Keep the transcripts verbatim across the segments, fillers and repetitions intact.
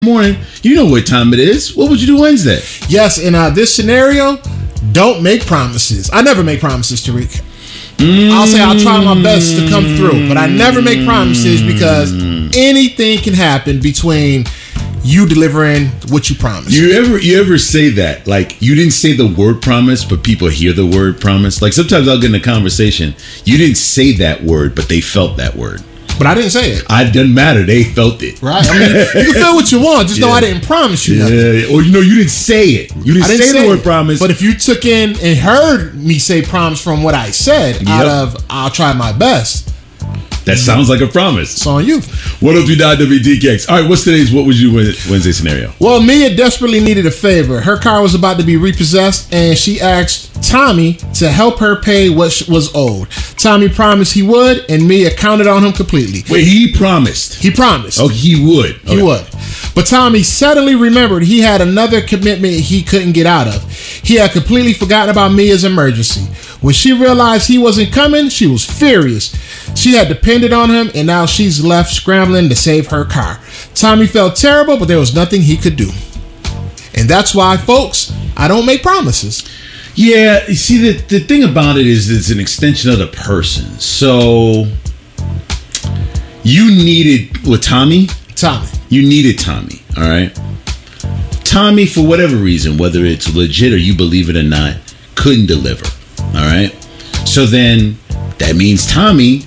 morning. You know what time it is. What would you do Wednesday? Yes, in uh, this scenario, don't make promises. I never make promises, Tariq. Mm. I'll say I'll try my best to come through, but I never make promises because anything can happen between you delivering what you promised. You ever you ever say that? Like, you didn't say the word promise, but people hear the word promise? Like, sometimes I'll get in a conversation. You didn't say that word, but they felt that word. But I didn't say it. It doesn't matter. They felt it. Right. I mean, you can feel what you want. Just yeah. know I didn't promise you nothing. Yeah. Or, you know, you didn't say it. You didn't, didn't say, say the word it. promise. But if you took in and heard me say promise from what I said, yep. out of I'll try my best. That sounds like a promise. It's on you. one oh three nine W D K X. All right, what's today's What Would You Do Wednesday scenario? Well, Mia desperately needed a favor. Her car was about to be repossessed, and she asked Tommy to help her pay what was owed. Tommy promised he would, and Mia counted on him completely. Wait, he promised? He promised. Oh, he would. He okay. would. But Tommy suddenly remembered he had another commitment he couldn't get out of. He had completely forgotten about Mia's emergency. When she realized he wasn't coming, she was furious. She had depended on him, and now she's left scrambling to save her car. Tommy felt terrible, but there was nothing he could do. And that's why, folks, I don't make promises. Yeah, you see, the, the thing about it is it's an extension of the person. So, you needed, what, Tommy? Tommy. You needed Tommy, all right? Tommy, for whatever reason, whether it's legit or you believe it or not, couldn't deliver, all right? So then, that means Tommy,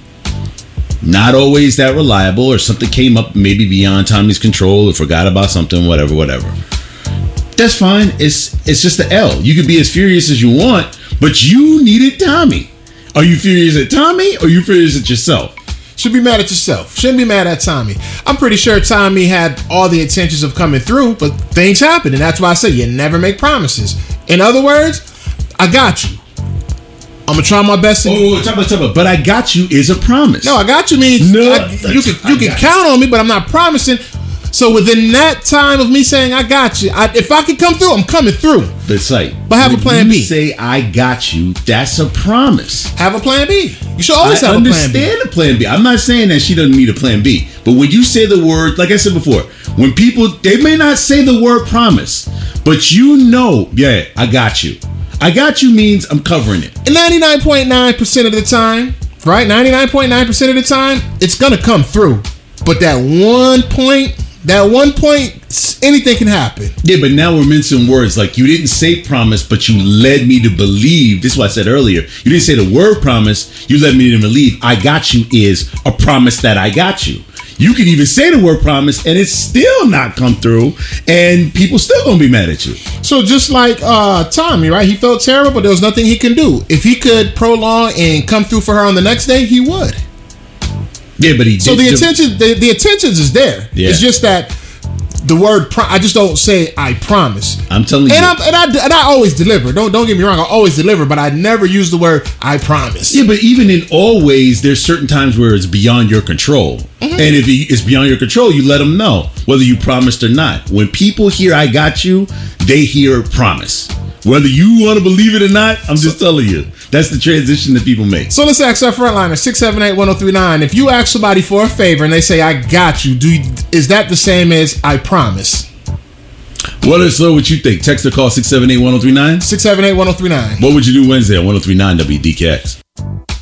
not always that reliable, or something came up maybe beyond Tommy's control, or forgot about something, whatever, whatever. That's fine. It's it's just the L. You could be as furious as you want, but you needed Tommy. Are you furious at Tommy, or are you furious at yourself? Should be mad at yourself. Shouldn't be mad at Tommy. I'm pretty sure Tommy had all the intentions of coming through, but things happen, and that's why I say you never make promises. In other words, I got you. I'm gonna try my best. To oh, talk about, talk about, but I got you is a promise. No, I got you means no, I, you can you can count on me, but I'm not promising. So within that time of me saying I got you, I, if I can come through, I'm coming through. But it's like, but have a plan you B. Say I got you. That's a promise. Have a plan B. You should always I have a plan B. I understand a plan B. I'm not saying that she doesn't need a plan B, but when you say the word, like I said before, when people they may not say the word promise, but you know, yeah, I got you. I got you means I'm covering it. And ninety-nine point nine percent of the time, right? ninety-nine point nine percent of the time, it's going to come through. But that one point, that one point, anything can happen. Yeah, but now we're mincing words. Like, you didn't say promise, but you led me to believe. This is what I said earlier. You didn't say the word promise. You led me to believe I got you is a promise that I got you. You can even say the word promise and it's still not come through, and people still gonna be mad at you. So just like uh, Tommy, right? He felt terrible, but there was nothing he can do. If he could prolong and come through for her on the next day, he would. Yeah, but he. So the intention, the, the intentions is there. Yeah. It's just that the word pro- I just don't say I promise. I'm telling you, and, I'm, and I and I always deliver. Don't don't get me wrong. I always deliver, but I never use the word I promise. Yeah, but even in always, there's certain times where it's beyond your control, mm-hmm. and if it's beyond your control, you let them know whether you promised or not. When people hear I got you, they hear promise. Whether you want to believe it or not, I'm just telling you. That's the transition that people make. So let's ask our frontliner, six seven eight, one oh three nine. If you ask somebody for a favor and they say, I got you, do you, is that the same as I promise? What is so what you think? Text or call six seven eight, one oh three nine? six seven eight, one oh three nine. What would you do Wednesday at one oh three nine W D K X?